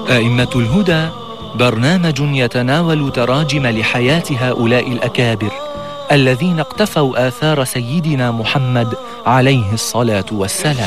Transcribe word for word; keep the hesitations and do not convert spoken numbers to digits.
أئمة الهدى برنامج يتناول تراجم لحياة هؤلاء الأكابر الذين اقتفوا آثار سيدنا محمد عليه الصلاة والسلام.